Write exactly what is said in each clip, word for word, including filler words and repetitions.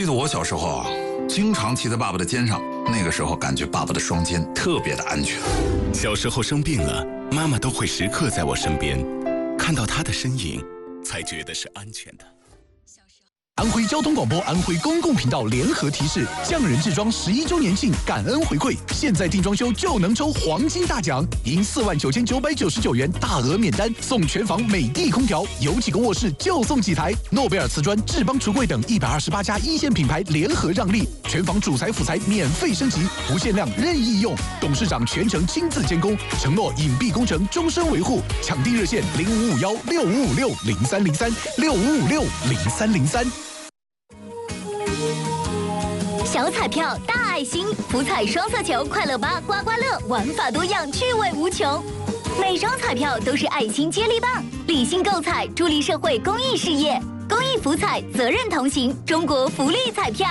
得我小时候啊，经常骑在爸爸的肩上，那个时候感觉爸爸的双肩特别的安全。 小时候生病了，妈妈都会时刻在我身边，看到她的身影，才觉得是安全的。 安徽交通广播、安徽公共频道联合提示：匠人制装十一周年庆感恩回馈，现在订装修就能抽黄金大奖，赢四万九千九百九十九元大额免单，送全房美的空调，有几个卧室就送几台。诺贝尔瓷砖、智邦橱柜等一百二十八家一线品牌联合让利，全房主材辅材免费升级，无限量任意用，董事长全程亲自监工，承诺隐蔽工程终身维护。抢订热线零五五幺六五五六零三零三六五五六零三零三。 小彩票大爱心，福彩双色球快乐吧刮刮乐，玩法多样，趣味无穷。每张彩票都是爱心接力棒，理性购彩，助力社会公益事业。公益福彩，责任同行，中国福利彩票。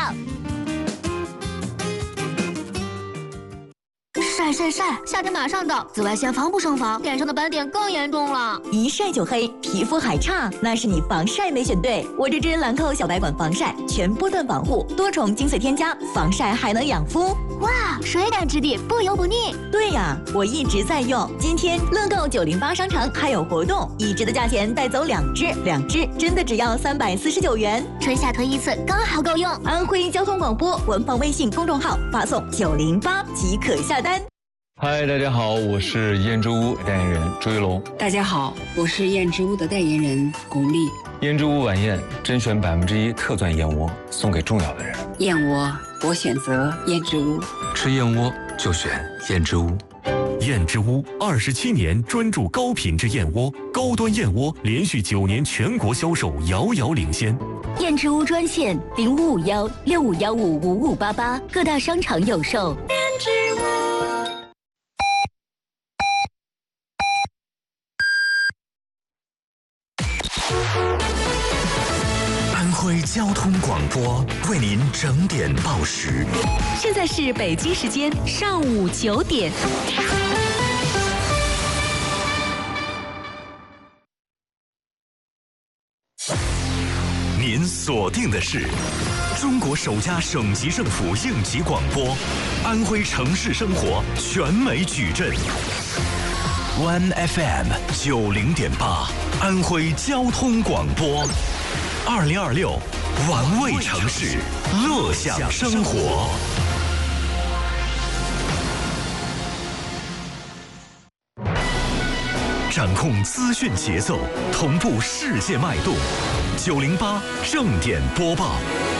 晒晒晒！夏天马上到，紫外线防不胜防，脸上的斑点更严重了。 一晒就黑，皮肤还差，那是你防晒没选对。我这支兰蔻小白管防晒，全波段防护，多重精粹添加，防晒还能养肤。 哇，水感质地，不油不腻。 对呀，我一直在用。今天乐购九零八商城还有活动，一支的价钱带走两支，两支真的只要三百四十九元。 春夏推一次，刚好够用。 安徽交通广播官方微信公众号发送九零八即可下单。 嗨，大家好，我是燕之屋代言人朱一龙。 大家好，我是燕之屋的代言人巩俐。 燕之屋晚宴甄选百分之一特钻燕窝，送给重要的人。 燕窝，我选择燕之屋。 吃燕窝就选燕之屋。 燕之屋二十七年专注高品质燕窝，高端燕窝连续九年全国销售遥遥领先。 燕之屋专线零五五幺六五幺五五五八八，各大商场有售。燕之屋。 安徽交通广播为您整点报时。 现在是北京时间上午九点。 您锁定的是中国首家省级政府应急广播，安徽城市生活全美矩阵。One F M 九零点八，安徽交通广播。二零二六，玩味城市，乐享生活。掌控资讯节奏，同步世界脉动。九零八正点播报。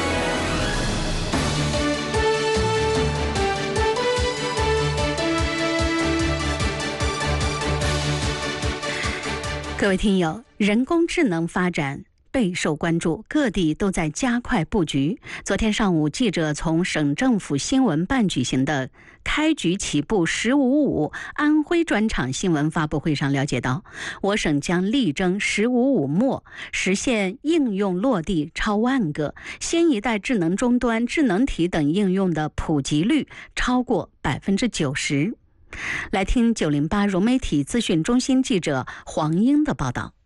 各位听友，人工智能发展备受关注，各地都在加快布局。昨天上午，记者从省政府新闻办举行的开局起步十五五安徽专场新闻发布会上了解到，我省将力争十五五末，实现应用落地超万个，新一代智能终端、智能体等应用的普及率超过百分之九十。来听九零八融媒体资讯中心记者黄英的报道。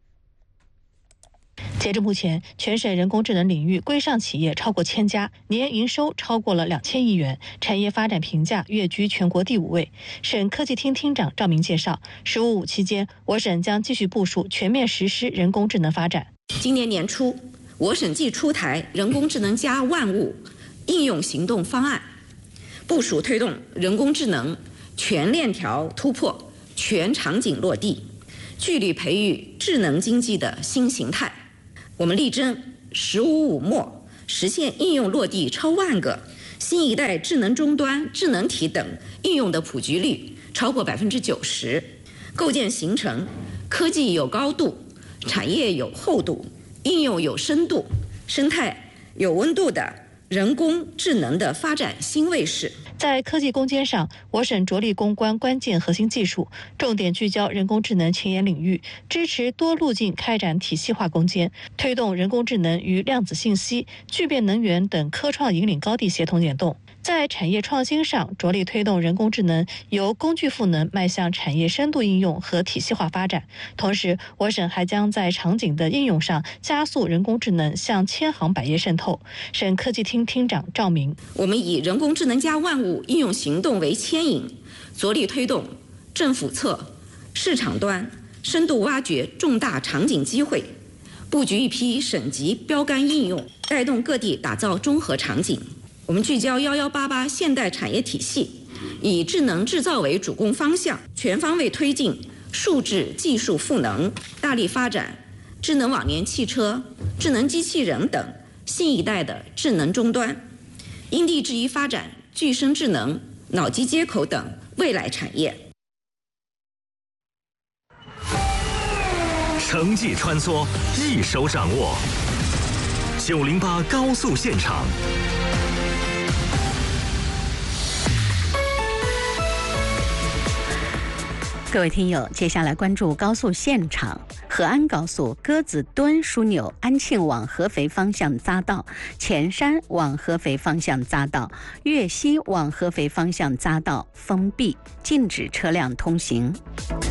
截至目前，全省人工智能领域规上企业超过千家，年营收超过了两千亿元，产业发展评价跃居全国第五位。省科技厅厅长赵明介绍，十五五期间，我省将继续部署全面实施人工智能发展。 今年年初，我省即出台人工智能加万物应用行动方案，部署推动人工智能全链条突破、全场景落地，聚力培育智能经济的新形态。我们力争十五五末，实现应用落地超万个，新一代智能终端、智能体等应用的普及率超过百分之九十，构建形成科技有高度、产业有厚度、应用有深度、生态有温度的人工智能的发展新卫士。 在科技攻坚上，我省着力攻关关键核心技术，重点聚焦人工智能前沿领域，支持多路径开展体系化攻坚，推动人工智能与量子信息、聚变能源等科创引领高地协同联动。 在产业创新上，着力推动人工智能由工具赋能迈向产业深度应用和体系化发展。同时，我省还将在场景的应用上加速人工智能向千行百业渗透。省科技厅厅长赵明： 我们以人工智能加万物应用行动为牵引，着力推动政府侧、市场端深度挖掘重大场景机会，布局一批省级标杆应用，带动各地打造综合场景。我们聚焦一一八八现代产业体系，以智能制造为主攻方向，全方位推进数字技术赋能，大力发展智能网联汽车、智能机器人等新一代的智能终端，因地制宜发展具身智能、脑机接口等未来产业。 城际穿梭，一手掌握。九零八高速现场。 各位听友，接下来关注高速现场。河安高速鸽子墩枢纽安庆往合肥方向匝道、前山往合肥方向匝道、粤西往合肥方向匝道封闭，禁止车辆通行。